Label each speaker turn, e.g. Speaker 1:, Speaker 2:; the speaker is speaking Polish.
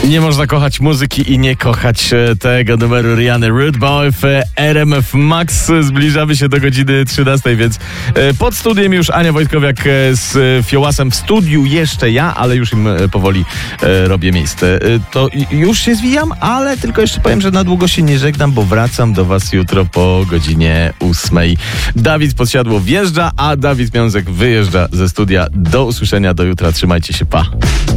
Speaker 1: Nie można kochać muzyki i nie kochać tego numeru Rihanny Rude Boy w RMF Max. Zbliżamy się do godziny 13, więc pod studiem już Ania Wojtkowiak z Fiołasem. W studiu jeszcze ja, ale już im powoli robię miejsce. To już się zwijam, ale tylko jeszcze powiem, że na długo się nie żegnam, bo wracam do was jutro po godzinie 8. Dawid Podsiadło wjeżdża, a Dawid Miązek wyjeżdża ze studia. Do usłyszenia, do jutra. Trzymajcie się, pa.